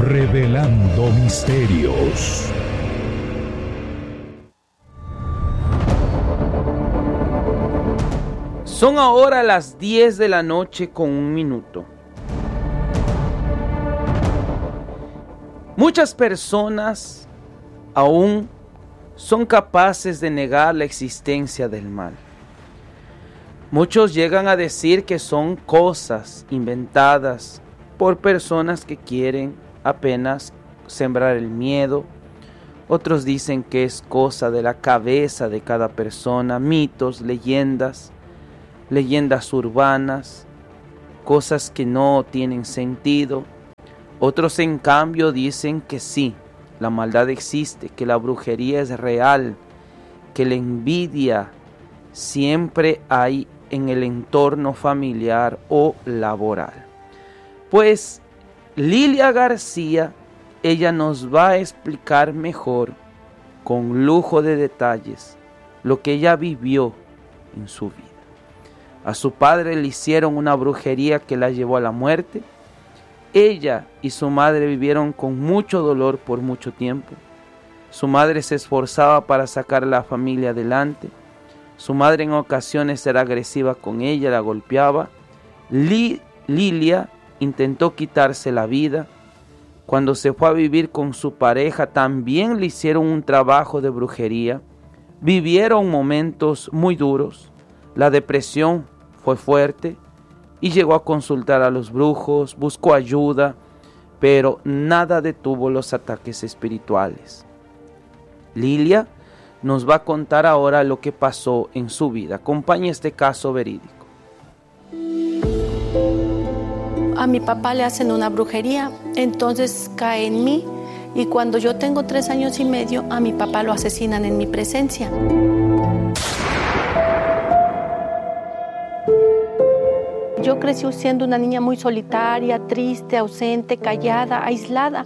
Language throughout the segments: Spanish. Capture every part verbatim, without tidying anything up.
Revelando misterios. Son ahora las diez de la noche con un minuto. Muchas personas aún son capaces de negar la existencia del mal. Muchos llegan a decir que son cosas inventadas por personas que quieren apenas sembrar el miedo. Otros dicen que es cosa de la cabeza de cada persona, mitos, leyendas, leyendas urbanas, cosas que no tienen sentido. Otros en cambio dicen que sí, la maldad existe, que la brujería es real, que la envidia siempre hay en el entorno familiar o laboral. Pues Lilia García, ella nos va a explicar mejor, con lujo de detalles, lo que ella vivió en su vida. A su padre le hicieron una brujería que la llevó a la muerte. Ella y su madre vivieron con mucho dolor por mucho tiempo. Su madre se esforzaba para sacar a la familia adelante. Su madre en ocasiones era agresiva con ella, la golpeaba. Li- Lilia intentó quitarse la vida. Cuando se fue a vivir con su pareja, también le hicieron un trabajo de brujería. Vivieron momentos muy duros. La depresión fue fuerte y llegó a consultar a los brujos, buscó ayuda, pero nada detuvo los ataques espirituales. Lilia nos va a contar ahora lo que pasó en su vida. Acompañe este caso verídico. A mi papá le hacen una brujería, entonces cae en mí, y cuando yo tengo tres años y medio, a mi papá lo asesinan en mi presencia. Yo crecí siendo una niña muy solitaria, triste, ausente, callada, aislada.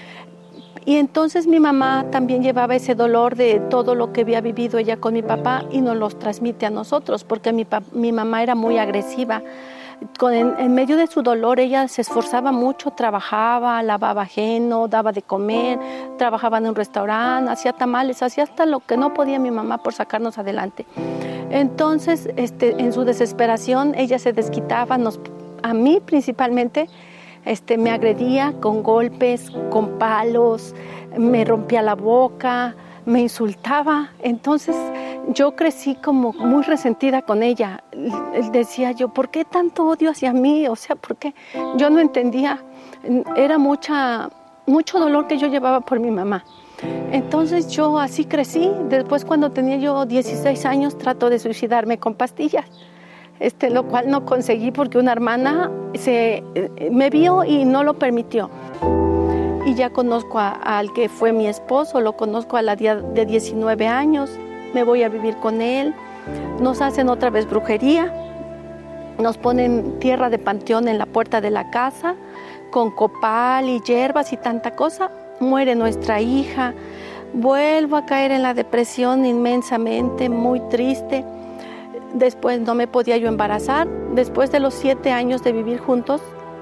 Y entonces mi mamá también llevaba ese dolor de todo lo que había vivido ella con mi papá y nos los transmite a nosotros, porque mi, mi mamá era muy agresiva. Con, en, en medio de su dolor ella se esforzaba mucho, trabajaba, lavaba ajeno, daba de comer, trabajaba en un restaurante, hacía tamales, hacía hasta lo que no podía mi mamá por sacarnos adelante. Entonces, este, en su desesperación, ella se desquitaba, nos, a mí principalmente, este, me agredía con golpes, con palos, me rompía la boca, me insultaba. Entonces, yo crecí como muy resentida con ella. Decía yo, ¿por qué tanto odio hacia mí? O sea, ¿por qué? Yo no entendía. Era mucha, mucho dolor que yo llevaba por mi mamá. Entonces yo así crecí. Después, cuando tenía yo dieciséis años, trato de suicidarme con pastillas, este, lo cual no conseguí porque una hermana se, me vio y no lo permitió. Y ya conozco a, al que fue mi esposo, lo conozco a la edad de diecinueve años, me voy a vivir con él, nos hacen otra vez brujería, nos ponen tierra de panteón en la puerta de la casa, con copal y hierbas y tanta cosa. Muere nuestra hija, vuelvo a caer en la depresión inmensamente, muy triste. Después no me podía yo embarazar. Después de los siete años de vivir juntos,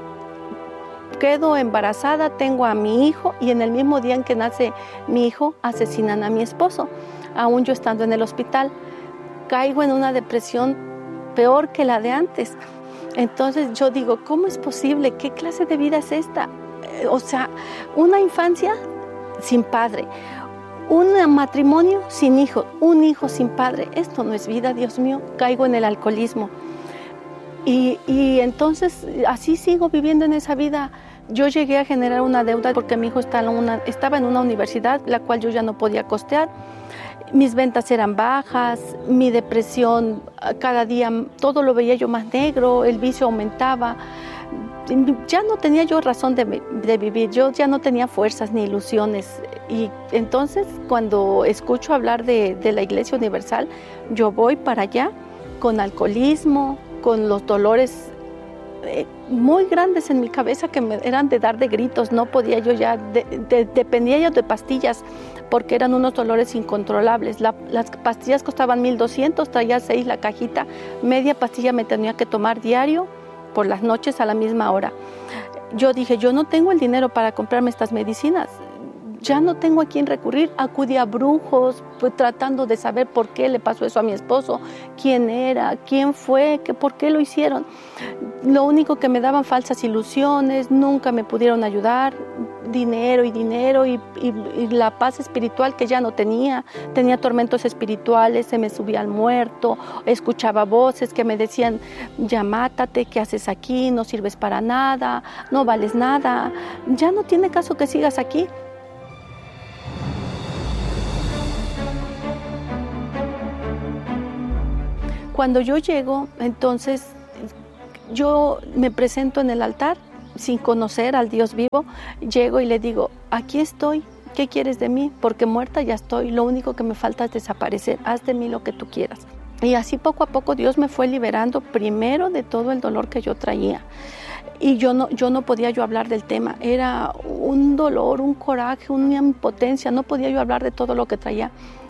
quedo embarazada, tengo a mi hijo y en el mismo día en que nace mi hijo, asesinan a mi esposo, aún yo estando en el hospital. Caigo en una depresión peor que la de antes. Entonces yo digo, ¿cómo es posible? ¿Qué clase de vida es esta? O sea, una infancia sin padre, un matrimonio sin hijo, un hijo sin padre. Esto no es vida, Dios mío. Caigo en el alcoholismo. Y, y entonces así sigo viviendo en esa vida. Yo llegué a generar una deuda porque mi hijo estaba en una, estaba en una universidad, la cual yo ya no podía costear. Mis ventas eran bajas, mi depresión cada día, todo lo veía yo más negro, el vicio aumentaba. Ya no tenía yo razón de, de vivir, yo ya no tenía fuerzas ni ilusiones. Y entonces cuando escucho hablar de, de la Iglesia Universal, yo voy para allá con alcoholismo, con los dolores eh, muy grandes en mi cabeza que me eran de dar de gritos. No podía yo ya, de, de, dependía yo de pastillas porque eran unos dolores incontrolables. La, las pastillas costaban mil doscientos, traía seis la cajita, media pastilla me tenía que tomar diario por las noches a la misma hora. yo dije, yo no tengo el dinero para comprarme estas medicinas. Ya no tengo a quién recurrir. Acudí a brujos, pues, tratando de saber por qué le pasó eso a mi esposo, quién era, quién fue, que, por qué lo hicieron. Lo único que me daban falsas ilusiones, nunca me pudieron ayudar, dinero y dinero y, y, y la paz espiritual que ya no tenía. Tenía tormentos espirituales, se me subía al muerto, escuchaba voces que me decían, ya mátate, ¿qué haces aquí? No sirves para nada, no vales nada, ya no tiene caso que sigas aquí. Cuando yo llego, entonces yo me presento en el altar sin conocer al Dios vivo. Llego y le digo, aquí estoy, ¿qué quieres de mí? Porque muerta ya estoy, lo único que me falta es desaparecer, haz de mí lo que tú quieras. Y así poco a poco Dios me fue liberando primero de todo el dolor que yo traía. Y yo no, yo no podía yo hablar del tema, era un dolor, un coraje, una impotencia, no podía yo hablar de todo lo que traía.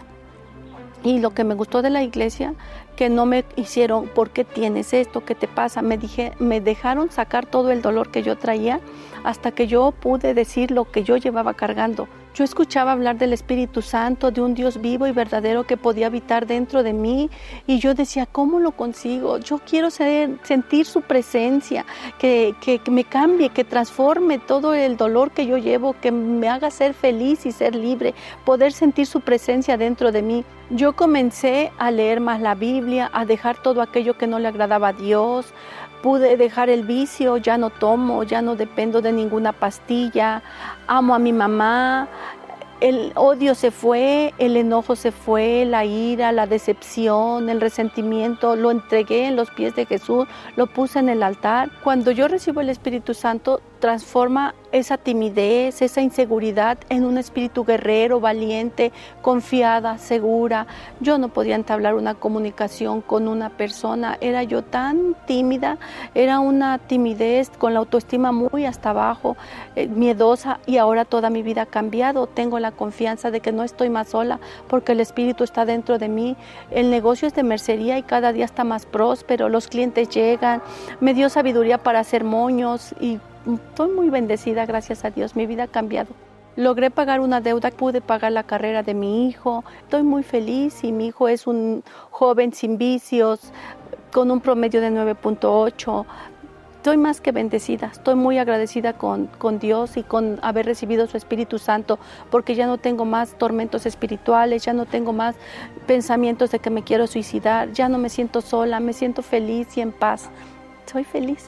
Y lo que me gustó de la iglesia, que no me hicieron, ¿por qué tienes esto? ¿Qué te pasa? Me, dije, me dejaron sacar todo el dolor que yo traía hasta que yo pude decir lo que yo llevaba cargando. Yo escuchaba hablar del Espíritu Santo, de un Dios vivo y verdadero que podía habitar dentro de mí, y yo decía, ¿cómo lo consigo? Yo quiero ser, sentir su presencia, que, que, que me cambie, que transforme todo el dolor que yo llevo, que me haga ser feliz y ser libre, poder sentir su presencia dentro de mí. Yo comencé a leer más la Biblia, a dejar todo aquello que no le agradaba a Dios. Pude dejar el vicio, ya no tomo, ya no dependo de ninguna pastilla, amo a mi mamá, el odio se fue, el enojo se fue, la ira, la decepción, el resentimiento, lo entregué en los pies de Jesús, lo puse en el altar. Cuando yo recibo el Espíritu Santo, transforma esa timidez, esa inseguridad en un espíritu guerrero, valiente, confiada, segura. Yo no podía entablar una comunicación con una persona, era yo tan tímida, era una timidez con la autoestima muy hasta abajo, eh, miedosa, y ahora toda mi vida ha cambiado. Tengo la confianza de que no estoy más sola porque el Espíritu está dentro de mí. El negocio es de mercería y cada día está más próspero, los clientes llegan, me dio sabiduría para hacer moños y estoy muy bendecida, gracias a Dios, mi vida ha cambiado. Logré pagar una deuda, pude pagar la carrera de mi hijo, estoy muy feliz y mi hijo es un joven sin vicios, con un promedio de nueve punto ocho. Estoy más que bendecida, estoy muy agradecida con, con Dios y con haber recibido su Espíritu Santo, porque ya no tengo más tormentos espirituales, ya no tengo más pensamientos de que me quiero suicidar, ya no me siento sola, me siento feliz y en paz. Soy feliz.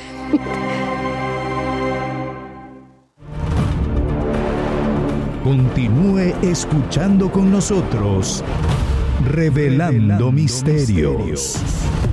Continúe escuchando con nosotros, Revelando, Revelando Misterios. Misterios.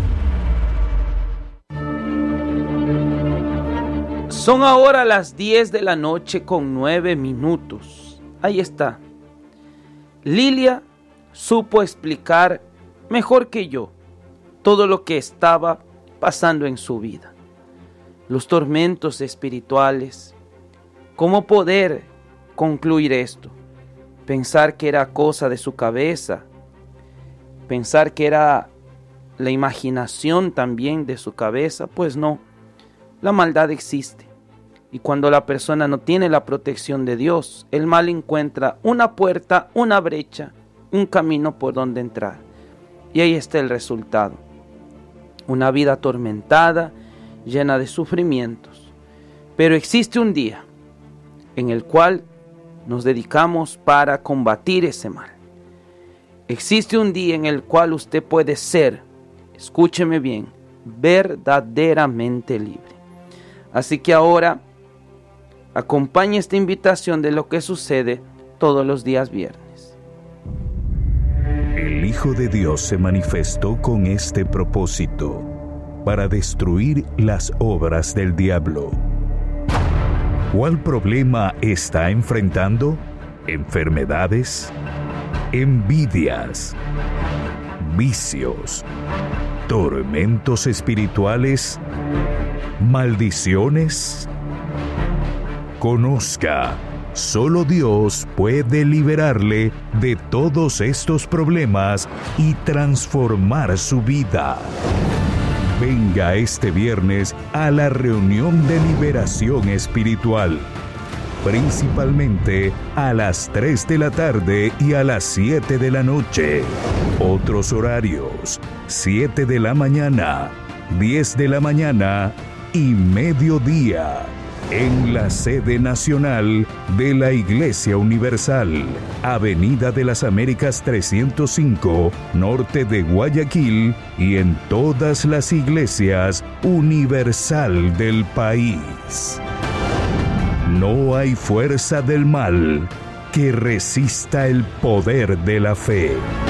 Son ahora las diez de la noche con nueve minutos. Ahí está. Lilia supo explicar mejor que yo todo lo que estaba pasando en su vida. Los tormentos espirituales. ¿Cómo poder concluir esto? Pensar que era cosa de su cabeza. Pensar que era la imaginación también de su cabeza. Pues no. La maldad existe. Y cuando la persona no tiene la protección de Dios, el mal encuentra una puerta, una brecha, un camino por donde entrar. Y ahí está el resultado. Una vida atormentada, llena de sufrimientos. Pero existe un día en el cual nos dedicamos para combatir ese mal. Existe un día en el cual usted puede ser, escúcheme bien, verdaderamente libre. Así que ahora acompañe esta invitación de lo que sucede todos los días viernes. El Hijo de Dios se manifestó con este propósito, para destruir las obras del diablo. ¿Cuál problema está enfrentando? ¿Enfermedades? ¿Envidias? ¿Vicios? ¿Tormentos espirituales? ¿Maldiciones? Conozca, solo Dios puede liberarle de todos estos problemas y transformar su vida. Venga este viernes a la reunión de liberación espiritual, principalmente a las tres de la tarde y a las siete de la noche. Otros horarios: siete de la mañana, diez de la mañana y mediodía, en la sede nacional de la Iglesia Universal, Avenida de las Américas trescientos cinco, norte de Guayaquil, y en todas las iglesias universal del país. No hay fuerza del mal que resista el poder de la fe.